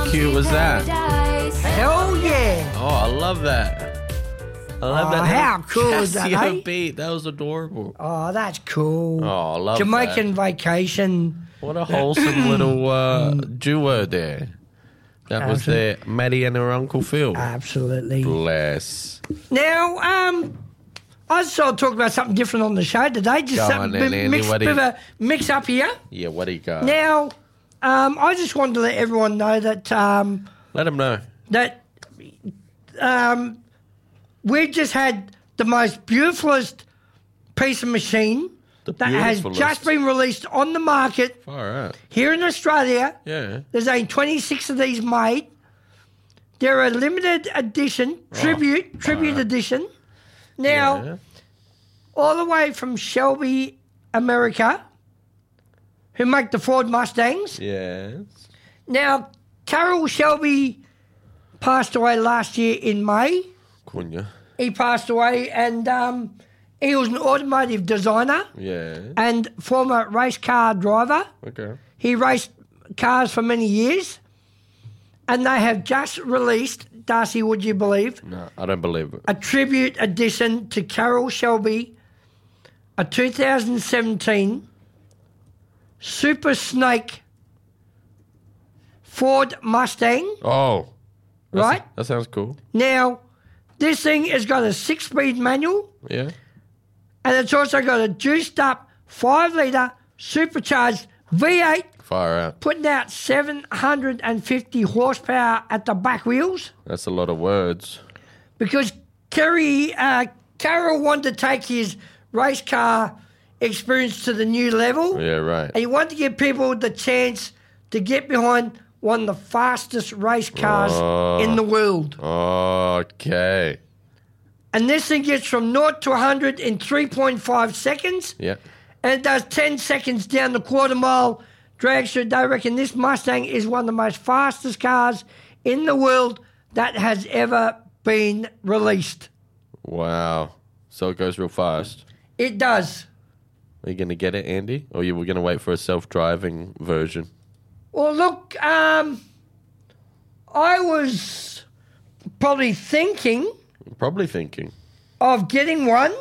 cute was that? Hell yeah. Oh, I love that. I love that. How cool is that, Casio eh? beat. That was adorable. Oh, that's cool. Oh, I love Jamaican that. vacation. What a wholesome little duo there. That was their Maddie and her Uncle Phil. Absolutely. Bless. Now, I just thought I'd talk about something different on the show today. Just Go something on then, Andy, bit what do of you- a mix up here. Yeah, what do you got? Now, I just wanted to let everyone know that Let them know. we just had the most beautifulest piece of machine The that has beautifulest. just been released on the market All right. here in Australia. Yeah. There's only 26 of these made. They're a limited edition, tribute edition. Now, Yeah. all the way from Shelby, America, who make the Ford Mustangs. Yes. Now, Carroll Shelby passed away last year in May. Cunha. He passed away, and he was an automotive designer Yeah. and former race car driver. Okay. He raced cars for many years, and they have just released, Darcy, would you believe, No, I don't believe it. a tribute edition to Carroll Shelby, a 2017 Super Snake Ford Mustang, Oh. right? That sounds cool. Now, this thing has got a 6-speed manual, Yeah. and it's also got a juiced-up 5-litre supercharged V8 Fire out. putting out 750 horsepower at the back wheels, That's a lot of words. because Carroll wanted to take his race car experience to the new level, Yeah, right. and he wanted to give people the chance to get behind one of the fastest race cars in the world. Okay. And this thing gets from 0 to 100 in 3.5 seconds, Yeah. and it does 10 seconds down the quarter-mile drag strip. They reckon this Mustang is one of the most fastest cars in the world that has ever been released. Wow. So it goes real fast. It does. Are you going to get it, Andy? Or you were going to wait for a self-driving version? Well, look, I was probably thinking Probably thinking. of getting one